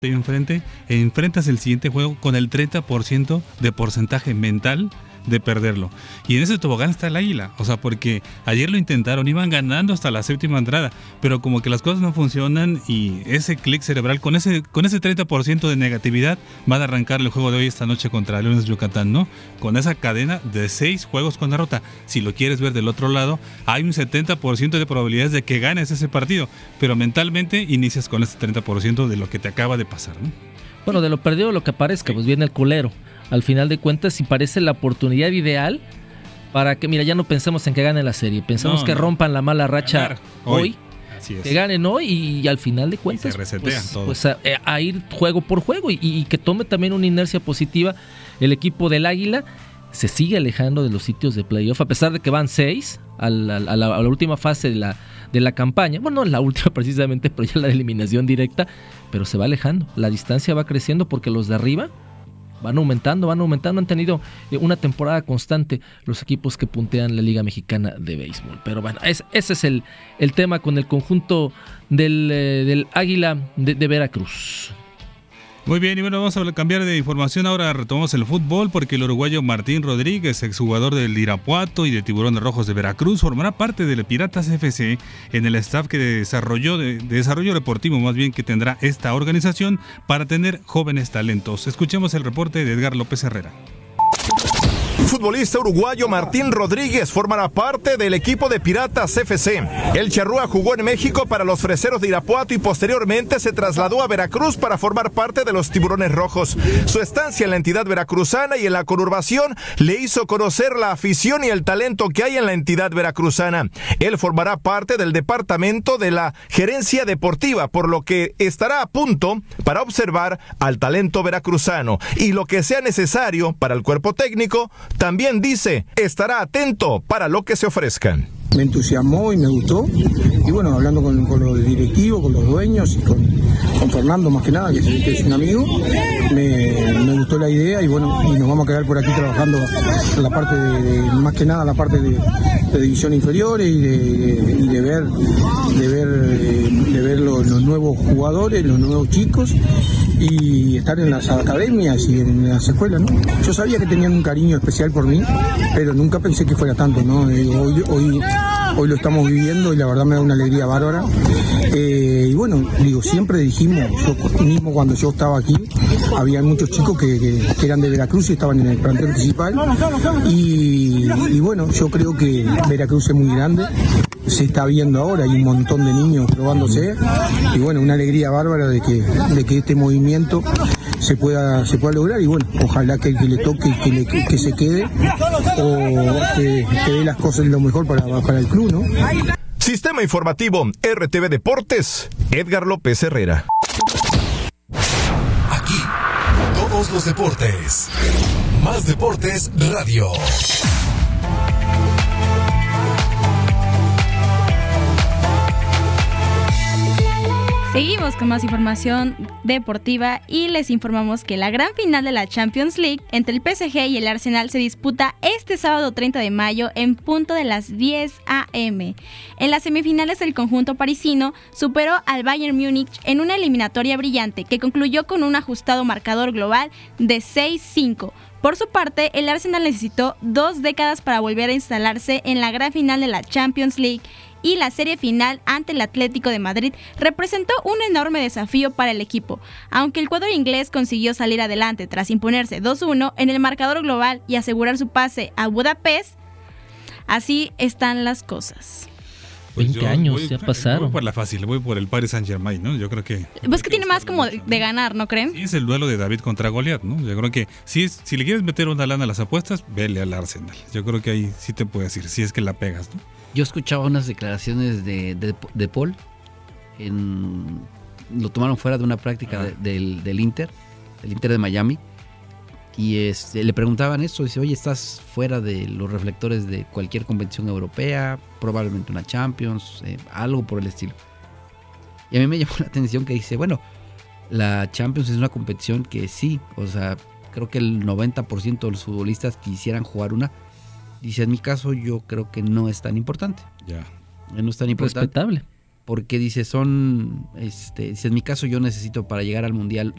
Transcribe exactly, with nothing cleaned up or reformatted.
enfrente, enfrentas el siguiente juego con el treinta por ciento de porcentaje mental de perderlo. Y en ese tobogán está el Águila, o sea, porque ayer lo intentaron, iban ganando hasta la séptima entrada, pero como que las cosas no funcionan y ese clic cerebral, con ese con ese treinta por ciento de negatividad, van a arrancar el juego de hoy esta noche contra Leones de Yucatán, ¿no? Con esa cadena de seis juegos con derrota. Si lo quieres ver del otro lado, hay un setenta por ciento de probabilidades de que ganes ese partido, pero mentalmente inicias con ese treinta por ciento de lo que te acaba de pasar, ¿no? Bueno, de lo perdido lo que aparezca, pues viene el culero. Al final de cuentas, si parece la oportunidad ideal para que, mira, ya no pensemos en que gane la serie, pensamos no, que no. rompan la mala racha Ganar, hoy, hoy Así es. que ganen hoy y, y al final de cuentas, pues, pues a, a ir juego por juego y, y que tome también una inercia positiva el equipo del Águila. Se sigue alejando de los sitios de playoff, a pesar de que van seis a la, a la, a la última fase de la, de la campaña. Bueno, no la última precisamente, pero ya la de eliminación directa, pero se va alejando. La distancia va creciendo porque los de arriba van aumentando, van aumentando, han tenido una temporada constante los equipos que puntean la Liga Mexicana de Béisbol. Pero bueno, es, ese es el, el tema con el conjunto del, eh, del Águila de, de Veracruz. Muy bien, y bueno, vamos a cambiar de información. Ahora retomamos el fútbol porque el uruguayo Martín Rodríguez, exjugador del Irapuato y de Tiburones Rojos de Veracruz, formará parte del Piratas F C en el staff que desarrolló de, de desarrollo deportivo, más bien, que tendrá esta organización para tener jóvenes talentos. Escuchemos el reporte de Edgar López Herrera. El futbolista uruguayo Martín Rodríguez formará parte del equipo de Piratas F C. El charrúa jugó en México para los Freseros de Irapuato y posteriormente se trasladó a Veracruz para formar parte de los Tiburones Rojos. Su estancia en la entidad veracruzana y en la conurbación le hizo conocer la afición y el talento que hay en la entidad veracruzana. Él formará parte del departamento de la gerencia deportiva, por lo que estará a punto para observar al talento veracruzano y lo que sea necesario para el cuerpo técnico. También dice, estará atento para lo que se ofrezcan. Me entusiasmó y me gustó, y bueno, hablando con, con los directivos, con los dueños y con, con Fernando más que nada, que, que es un amigo, me, me gustó la idea y bueno, y nos vamos a quedar por aquí trabajando la parte de, de más que nada la parte de, de división inferiores y de, de, y de ver, de ver, de ver los, los nuevos jugadores, los nuevos chicos y estar en las academias y en las escuelas, ¿no? Yo sabía que tenían un cariño especial por mí, pero nunca pensé que fuera tanto, ¿no? Hoy, hoy Hoy lo estamos viviendo y la verdad me da una alegría bárbara. Eh, y bueno, digo, siempre dijimos, yo mismo cuando yo estaba aquí, había muchos chicos que, que, que eran de Veracruz y estaban en el plantel principal. Y, y bueno, yo creo que Veracruz es muy grande. Se está viendo ahora, hay un montón de niños probándose. Y bueno, una alegría bárbara de que, de que este movimiento se pueda se pueda lograr y bueno, ojalá que, que le toque que, le, que, que se quede o que, que dé las cosas lo mejor para, para el club, ¿no? Sistema Informativo R T V Deportes, Edgar López Herrera. Aquí, todos los deportes. Más Deportes Radio. Seguimos con más información deportiva y les informamos que la gran final de la Champions League entre el P S G y el Arsenal se disputa este sábado treinta de mayo en punto de las diez a eme. En las semifinales el conjunto parisino superó al Bayern Múnich en una eliminatoria brillante que concluyó con un ajustado marcador global de seis cinco. Por su parte, el Arsenal necesitó dos décadas para volver a instalarse en la gran final de la Champions League y la serie final ante el Atlético de Madrid representó un enorme desafío para el equipo. Aunque el cuadro inglés consiguió salir adelante tras imponerse dos uno en el marcador global y asegurar su pase a Budapest, así están las cosas. Pues veinte años voy, ya pasaron. Voy por la fácil, voy por el Paris Saint-Germain, ¿no? Yo creo que... Pues que tiene más como de, de ganar, ¿no creen? Sí, es el duelo de David contra Goliat, ¿no? Yo creo que si, es, si le quieres meter una lana a las apuestas, vele al Arsenal. Yo creo que ahí sí te puedo decir, si es que la pegas, ¿no? Yo escuchaba unas declaraciones de, de, de Paul, en, lo tomaron fuera de una práctica ah. de, del, del Inter, del Inter de Miami, y este, le preguntaban eso, dice, oye, estás fuera de los reflectores de cualquier competición europea, probablemente una Champions, eh, algo por el estilo. Y a mí me llamó la atención que dice, bueno, la Champions es una competición que sí, o sea, creo que el noventa por ciento de los futbolistas quisieran jugar una. Dice, en mi caso yo creo que no es tan importante. Ya. No es tan importante. Respetable. porque dice, son, este, dice, en mi caso yo necesito para llegar al Mundial